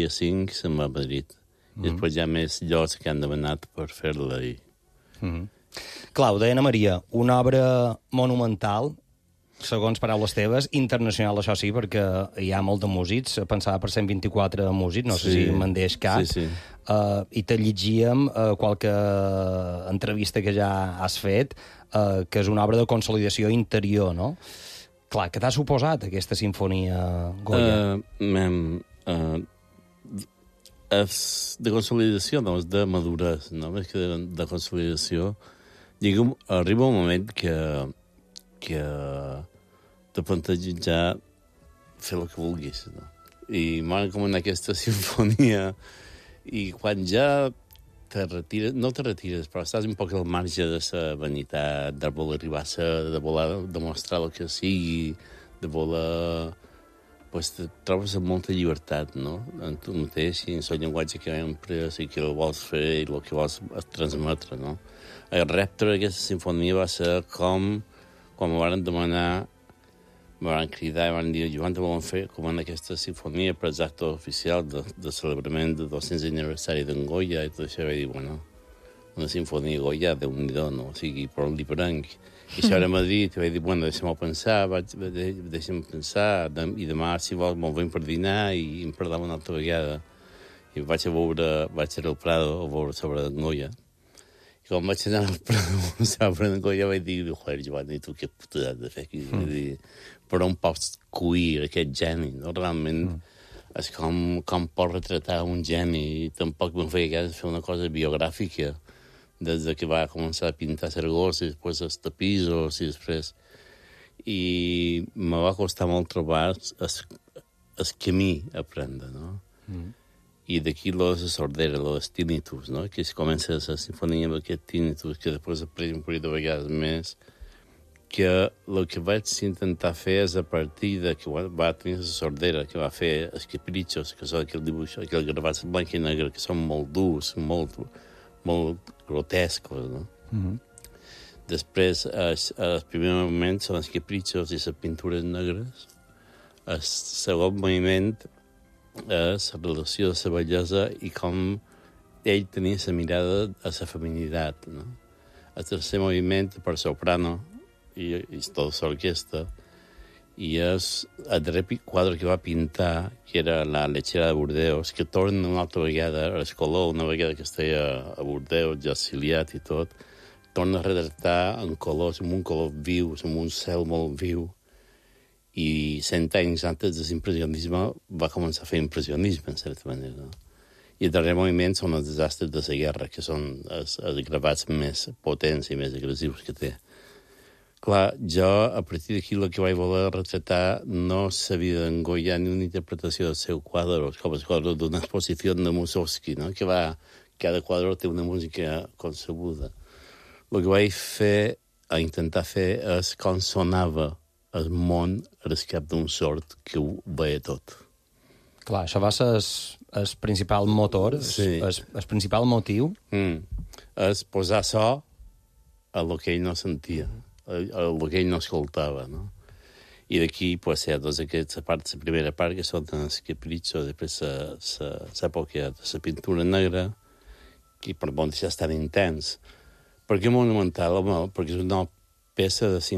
dia 5 se'n va a Madrid. I després hi ha més llocs que han demanat per fer-la. Clar, ho deia Ana Maria, una obra monumental, segons paraules teves, internacional, això sí, perquè hi ha molt de músics, pensava per 124 músics, no sé si me'n deix cap, i te llegíem qualque entrevista que ja has fet, que és una obra de consolidació interior, no? Clar, què t'ha suposat aquesta sinfonia, Goya? De consolidació, no, és de maduresa, no? És que de consolidació, diguem, arriba un moment que te planteja fer el que vulguis, no? I m'han com en aquesta sinfonia, i quan ja te retires, no te retires, però estàs un poc al marge de la vanitat, de voler arribar a ser, de voler demostrar el que sigui, de voler... Pues te trobes amb molta llibertat, no? En tu mateix, i en el llenguatge que empres, i que el vols fer, i el que vols transmetre, no? El repte d'aquesta sinfonia va ser com, quan me van demanar, me van cridar i van dir, Joan, te volen fer com en aquesta sinfonia per els actes oficials de celebrament del 200 aniversari d'en Goya, i tot això vaig dir, bueno, una sinfonia Goya, Déu-n'hi-do, no? O sigui, per li prenc. I això era a Madrid, i vaig dir, bueno, deixa'm pensar, deixa'm pensar, i demà, si vols, me'l veiem per dinar, i em parlàvem una altra vegada. I vaig anar al Prado a veure sobre en Goya. I quan vaig anar al Prado sobre en Goya vaig dir, joder, Joan, i tu què puta has de fer aquí? Vull dir, per on pots cuir aquest geni, no? Realment, és com pots retratar un geni, i tampoc me'n feia ganes fer una cosa biogràfica, des que va començar a pintar Saragossa, i després els tapissos, i després... I me va costar molt trobar el camí a aprendre, no? I d'aquí la sordera, el tinnitus, no? Que es comença la sinfonia amb aquest tinnitus, que després après un parell de vegades més, que el que vaig intentar fer és a partir de que va tenir la sordera, que va fer els caprichos, que són aquell dibuix, aquell gravat blanc i negre, que són molt durs, molt grotescos, no? Després, el primer moviment són els caprichos i les pintures negres. El segon moviment és la relació de la bellesa i com ell tenia la mirada a la feminitat, no? El tercer moviment per soprano i tota l'orquestra, i és el darrer quadre que va pintar, que era la lechera de Burdeos, que torna una altra vegada a Escoló, una vegada que estava a Burdeos, ja exiliat i tot, torna a retratar en colors, amb un color viu, amb un cel molt viu, i 100 anys antes de l'impressionisme va començar a fer impressionisme, en certa manera, no? I el darrer moviment són els desastres de la guerra, que són els gravats més potents i més agressius que té. Clar, jo, a partir d'aquí, el que vaig voler retratar no és la vida d'en Goya ni una interpretació dels seus quadres, com els quadres d'una exposició de Mussorgsky, no? Que cada quadre té una música concebuda. El que vaig fer, a intentar fer, és com sonava el món al cap d'un sord que ho veia tot. Clar, això va ser el principal motor, el principal motiu. És posar so a lo que ell no sentia, a lo que ell no escoltava, no? I d'aquí, pues, hi ha tota la primera part, que són els caprichos, després l'època de la pintura negra, que per bon deixar tan intens. Per què monumental? Home, perquè és una peça de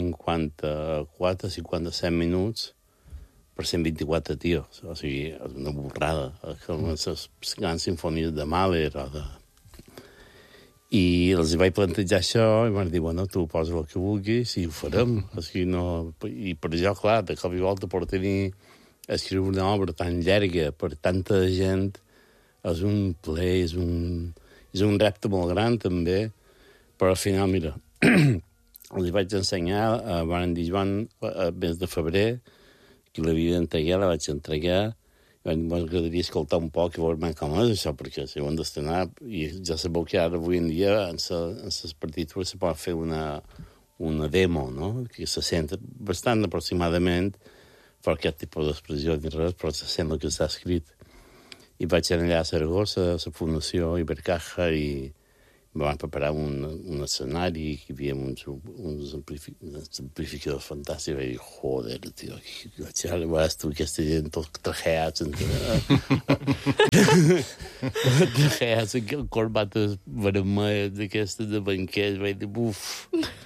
54-57 minuts per 124 tios. O sigui, és una borrada. Com les grans sinfonies de Mahler o de... I els vaig plantejar això i van dir, bueno, tu posa el que vulguis i ho farem. O sigui, no... I per això, clar, de cop i volta per tenir escriure una obra tan llarga per tanta gent és un plaer, és un repte molt gran, també. Però al final, mira, els vaig ensenyar, van dir, Joan, el mes de febrer, que l'havia d'entregar, la vaig entregar, i m'agradaria escoltar un poc i veure com és això, perquè si ho han d'estrenar, i ja sabeu que ara, avui en dia, en les partitures se pot fer una demo, no?, que se sent bastant aproximadament, per aquest tipus d'expressió ni res, però se sent el que està escrit. I vaig anar allà a Saragossa, a la Fundació Ibercaja, i me van preparar un escenari, que hi havia uns amplificadors fantàstics, i vaig dir, joder, tio, ara vas tu, aquesta gent, tots trajeats, trajes, corbates vermelles, d'aquestes de banquers, vaig dir, buf.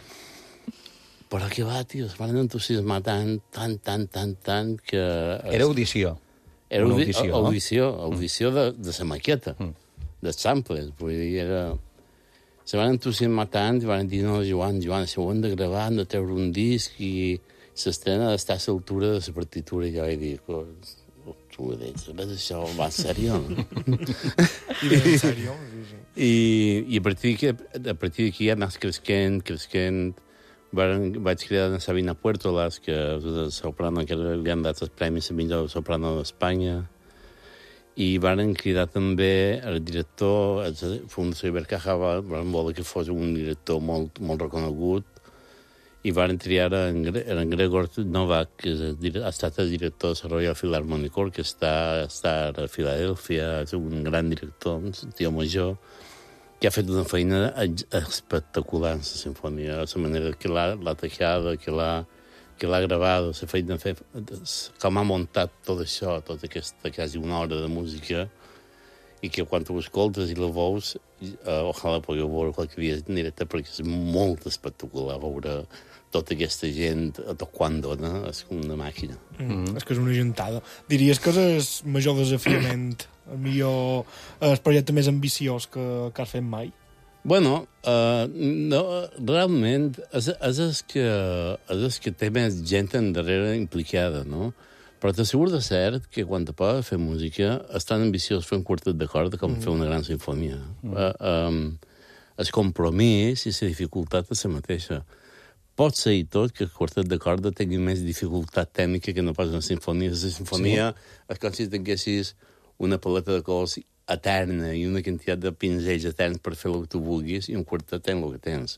Però què va, tio, es van entusiasmar tant, que... Era audició. Era audició de la maqueta, dels samples, vull dir, era... Se van entusiasmar tant i van dir, no, Joan, si ho hem de gravar, hem de treure un disc i s'estrena d'estar a l'altura de la partitura. I jo vaig dir, tu ho dius, això va en sèrio, no? En sèrio? I a partir d'aquí ja anàs cresquent. Vaig crear la Sabina Puertolas, que és una soprano que li han dat els premis a millor soprano d'Espanya. I varen cridar també el director, el Fundació Ibercaja, van voler que fos un director molt reconegut, i varen triar en Gregor Novak, que ha estat el director de la Royal Philharmonic Orchestra, està a Filadèlfia, és un gran director, un tio major, que ha fet una feina espectacular en la sinfonia, la manera que l'ha tejada, que l'ha gravat, la feina com ha muntat tot això, tota aquesta quasi una hora de música, i que quan ho escoltes i la veus, ojalà pugueu veure qualque dia en directe, perquè és molt espectacular veure tota aquesta gent tocant dona, és com una màquina. És que és una gentada. Diries que és el major desafiament, el projecte més ambiciós que has fet mai? Bueno, no, realment és el que té més gent endarrere implicada, no? Però t'asseguro de cert que quan te podes fer música és tan ambiciós fer un quartet de corda com fer una gran sinfonia. El compromís i la dificultat és la mateixa. Pot ser i tot que el quartet de corda tingui més dificultat tècnica que no pas una sinfonia. La sinfonia és com si tinguessis una paleta de colors eterna i una quantitat de pinzells eterns per fer el que tu vulguis, i un quartet tens el que tens.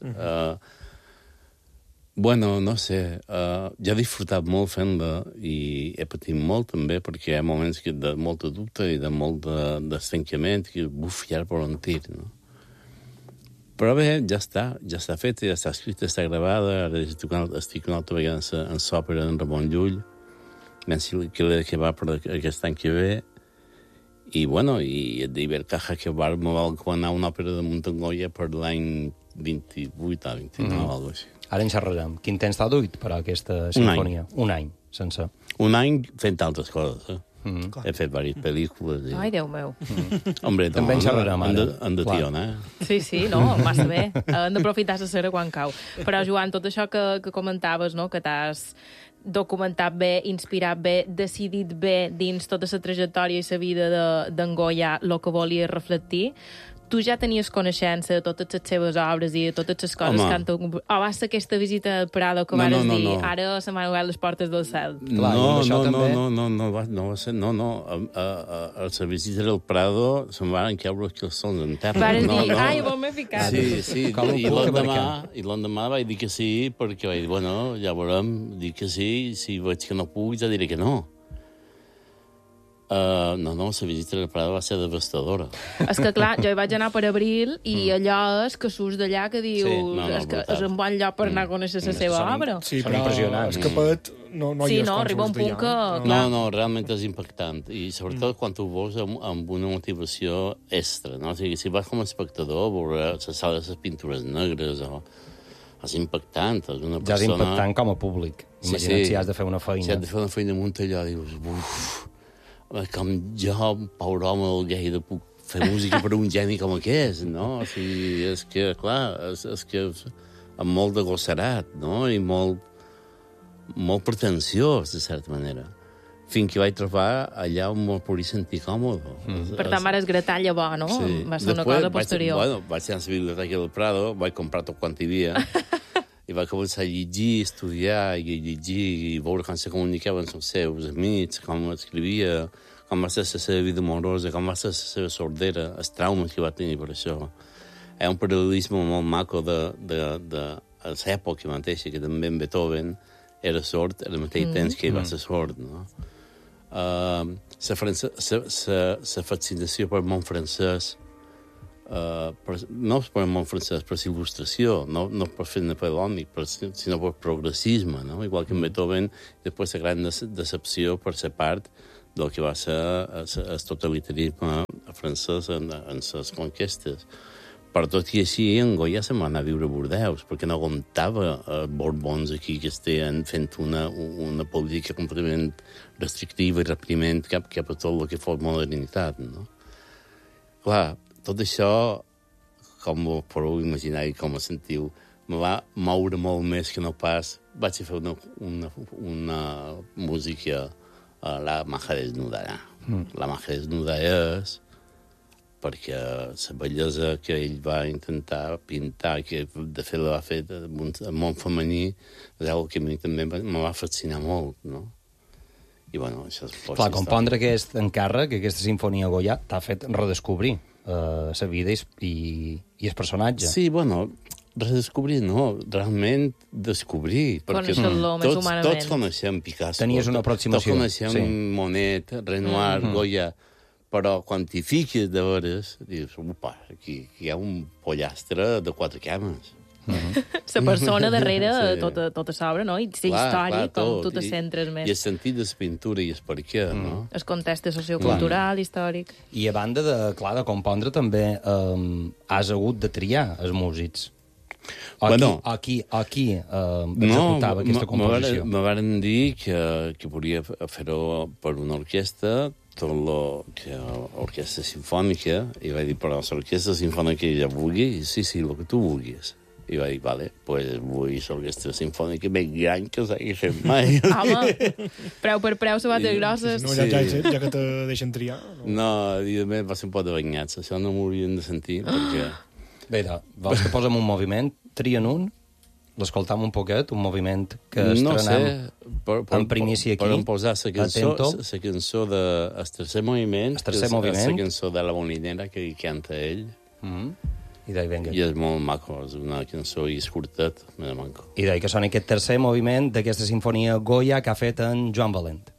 Bueno, no sé, ja he disfrutat molt fent-la i he patit molt també, perquè hi ha moments de molta dubte i de molt d'estancament, que buf, ja per on tir, no? Però bé, ja està feta, ja està escrita, està gravada, ara estic una altra vegada en l'òpera d'en Ramon Llull, que va per aquest any que ve, i bueno, i d'Ibercaja, que va anar una òpera de Montangoya per l'any 28 o 29, alguna cosa així. Ara en xerrarem. Quin temps t'ha duit per a aquesta sinfonia? Un any, sense. Un any fent altres coses, He fet diverses pel·lícules. Ai, Déu meu. Hombre, també en xerrarem ara. Han de tiona, Sí, no, massa bé. Hem d'aprofitar la cera quan cau. Però, Joan, tot això que comentaves, no?, que t'has documentat bé, inspirat bé, decidit bé dins tota la trajectòria i la vida d'en Goya el que volia reflectir, tu ja tenies coneixença de totes les seves obres i de totes les coses que han tingut... O va ser aquesta visita al Prado que vas dir, ara se m'han obert les portes del cel? No va ser... No. A la visita del Prado se'm van caure els calçons en terra. Vares dir, ai, vol m'he ficat. Sí, i l'endemà vaig dir que sí, perquè vaig dir, bueno, ja veurem, dic que sí, si veig que no puc, ja diré que no. No, la visita del Prado va ser devastadora. És que, clar, jo hi vaig anar per abril i allò és que surts d'allà que dius és un bon lloc per anar a conèixer la seva obra. Sí, però és que no hi és arriba un punt que... No, realment és impactant. I sobretot quan tu veus amb una motivació extra, no? O sigui, si vas com a espectador, veure la sala de les pintures negres és impactant. És una persona... Ja és impactant com a públic. Imagina't si has de fer una feina. Si has de fer una feina amb un talló, dius, com jo, pobre home del Lleida, puc fer música per un geni com aquest, no? O sigui, és que, clar, és que amb molt de gosserat, no? I molt pretensiós, de certa manera. Fins que vaig trobar allà on me'l podia sentir còmode. Per tant, vares gratar llavors, no? Sí. Va ser una cosa posterior. Vaig anar a la biblioteca del Prado, vaig comprar tot quant hi havia, i vaig començar a llegir, estudiar, i veure com se comunicaven els seus amics, com escrivia, com va ser la seva vida amorosa, com va ser la seva sordera, els traumes que va tenir per això. Hi ha un paral·lelisme molt maco de l'època mateixa, que també en Beethoven era sord al mateix temps que ell va ser sord, no? La fascinació per el món francès, no per el món francès, per l'il·lustració, no per fer napoleònic, sinó per progressisme, no? Igual que en Beethoven, després la gran decepció per ser part del que va ser el totalitarisme francesa en les conquestes. Però tot i així, en Goya se'n va anar a viure a Bordeus, perquè no aguantava Borbons aquí que estaven fent una política completament restrictiva i repriment cap a tot el que fos modernitat, no? Clar, tot això, com ho podeu imaginar i com ho sentiu, me va moure molt més que no pas... Vaig fer una música, la maja desnuda. La maja desnuda és perquè la bellesa que ell va intentar pintar, que de fet l'ha fet en món femení, és una que a mi també me va fascinar molt, no? I, bueno, això és Clar, compondre aquest encàrrec, aquesta sinfonia Goya, t'ha fet redescobrir la vida i el personatge. Sí, bueno, redescobrir, no, realment descobrir. Conèixer-lo més humanament. Tots coneixem Picasso. Tenies una aproximació. Tots coneixem Monet, Renoir, Goya, però quan t'hi fiques de veres, dius, opa, aquí hi ha un pollastre de 4 cames. La persona darrere tota l'obra, no? I la història, com tu te centres més. I el sentit de la pintura i el per què, no? El context sociocultural, històric. I a banda de compondre, també has hagut de triar els músics. Aquí executava aquesta composició. Me varen dir que volia fer-ho per una orquestra, tot el que orquestra sinfònica, i vaig dir, però l'orquestra sinfònica ja vulgui? Sí, el que tu vulguis. I vaig dir, vale, pues vull l'orquestra sinfònica més gran que s'hagi fet mai. Home, preu per preu, sabates grosses. No, ja que te deixen triar. No, i a més va ser un poc de banyats. Això no m'haurien de sentir, perquè... Bé, vols que posem un moviment? Trien un? L'escoltam un poquet? Un moviment que estrenem en primícia aquí? Podem posar la cançó del tercer moviment, que és la cançó de la Molinera que canta ell. I és molt maco, és una cançó i és curtet, me la manco. I que soni aquest tercer moviment d'aquesta sinfonia Goya que ha fet en Joan Valent.